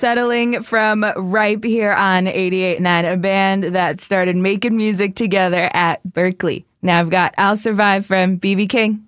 Unsettling from Ripe here on 88.9, a band that started making music together at Berkeley. Now I've got I'll Survive from B.B. King.